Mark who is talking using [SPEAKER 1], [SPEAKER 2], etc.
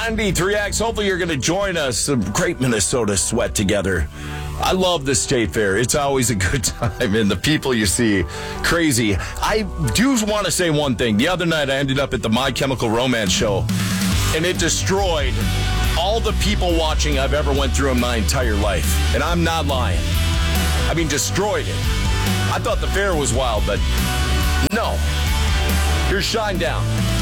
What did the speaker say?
[SPEAKER 1] 93X. Hopefully you're going to join us. Some great Minnesota sweat together. I love the State Fair. It's always a good time, and the people you see, crazy. I do want to say one thing. The other night I ended up at the My Chemical Romance show, and it destroyed all the people watching I've ever went through in my entire life. And I'm not lying. I mean, destroyed it. I thought the fair was wild, but no. Here's Shine Down.